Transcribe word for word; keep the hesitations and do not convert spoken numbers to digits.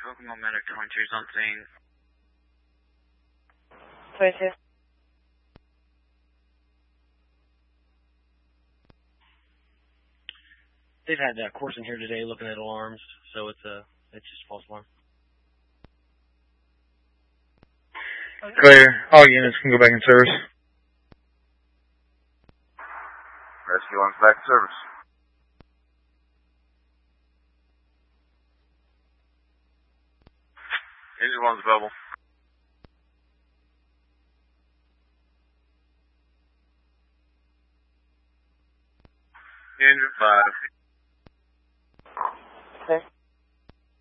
Kokomo Medic twenty-two something. twenty-two. They've had that course in here today looking at alarms, so it's a it's just a false alarm. Clear. All units can go back in service. Rescue one's back in service. Engine one's available. Engine five. Clear.